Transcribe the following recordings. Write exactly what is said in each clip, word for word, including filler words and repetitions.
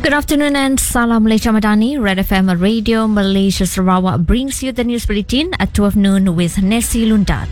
Good afternoon and Salam Malaysia Madani. Red F M Radio Malaysia Sarawak brings you the news bulletin at twelve noon with Nessie Lundat.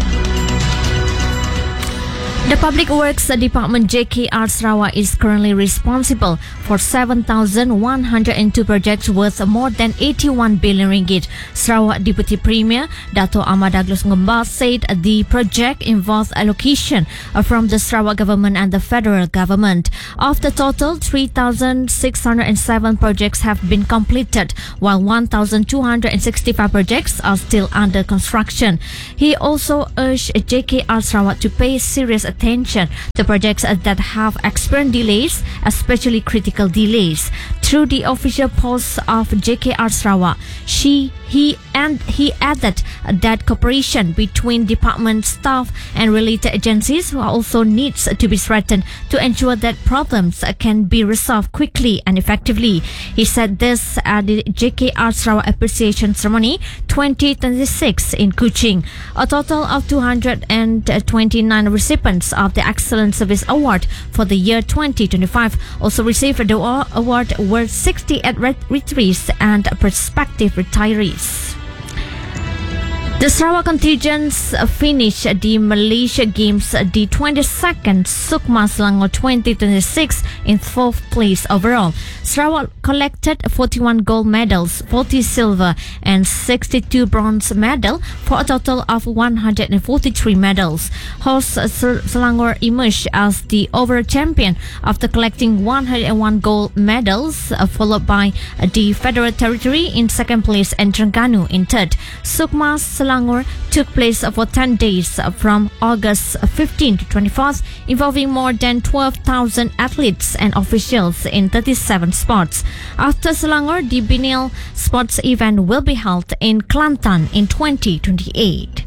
The Public Works Department J K R Sarawak is currently responsible for seven thousand one hundred two projects worth more than eighty-one billion ringgit. Sarawak Deputy Premier Dato' Ahmad Douglas Ngombal said the project involves allocation from the Sarawak government and the federal government. Of the total, three thousand six hundred seven projects have been completed, while one thousand two hundred sixty-five projects are still under construction. He also urged J K R Sarawak to pay serious attention to projects that have experienced delays, especially critical delays. Through the official post of J K R Sarawak, she, he and he added that cooperation between department staff and related agencies also needs to be strengthened to ensure that problems can be resolved quickly and effectively. He said this at the J K R Sarawak Appreciation Ceremony twenty twenty-six in Kuching. A total of two hundred twenty-nine recipients of the Excellent Service Award for the year twenty twenty-five also received the award, worth sixty-eight retirees and prospective retirees. The Sarawak contingents finished the Malaysia Games the twenty-second Sukma Selangor twenty twenty-six in fourth place overall. Sarawak collected forty-one gold medals, forty silver and sixty-two bronze medals for a total of one hundred forty-three medals. Host Selangor emerged as the overall champion after collecting one hundred one gold medals, followed by the Federal Territory in second place and Terengganu in third. Sukma Selangor took place for ten days from August fifteenth to twenty-fourth, involving more than twelve thousand athletes and officials in thirty-seven sports. After Selangor, the biennial sports event will be held in Kelantan in twenty twenty-eight.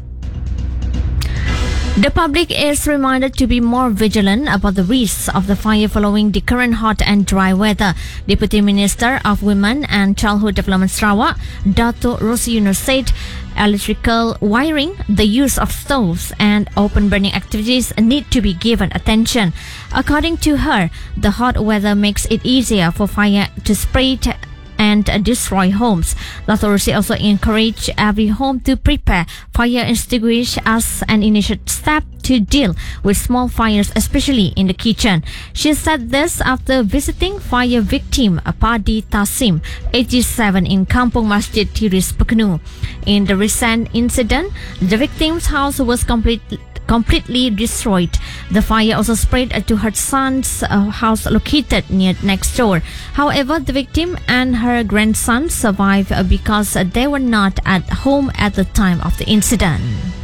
The public is reminded to be more vigilant about the risks of the fire following the current hot and dry weather. Deputy Minister of Women and Childhood Development Sarawak, Dato' Rosie Yunus, said electrical wiring, the use of stoves and open burning activities need to be given attention. According to her, the hot weather makes it easier for fire to spread and destroy homes. The authority also encouraged every home to prepare fire extinguishers as an initial step to deal with small fires, especially in the kitchen. She said this after visiting fire victim Padi Tasim, eighty-seven, in Kampung Masjid Tiris, Pekenu. In the recent incident, the victim's house was completely completely destroyed. The fire also spread to her son's uh, house located near next door. However, the victim and her grandson survived because they were not at home at the time of the incident.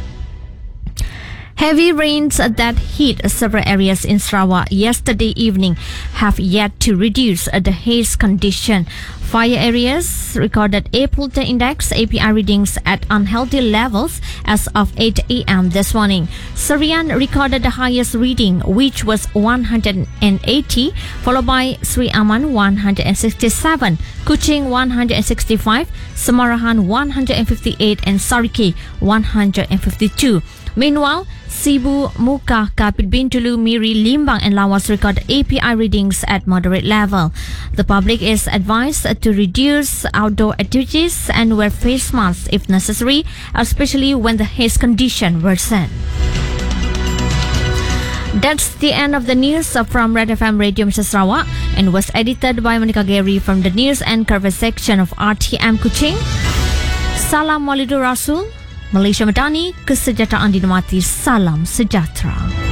Heavy rains that hit several areas in Sarawak yesterday evening have yet to reduce the haze condition. Fire areas recorded air pollution index A P I readings at unhealthy levels as of eight a.m. this morning. Serian recorded the highest reading, which was one hundred eighty, followed by Sri Aman one hundred sixty-seven, Kuching one hundred sixty-five, Samarahan one hundred fifty-eight and Sariki one hundred fifty-two. Meanwhile, Sibu, Muka, Kapit Bintulu, Miri, Limbang and Lawas recorded A P I readings at moderate level. The public is advised to reduce outdoor activities and wear face masks if necessary, especially when the haze condition worsen. That's the end of the news from Red F M Radio Malaysia Sarawak and was edited by Monica Gary from the News and Coverage section of R T M Kuching. Salam Walidur Rasul, Malaysia Madani, kesejahteraan dinikmati, salam sejahtera.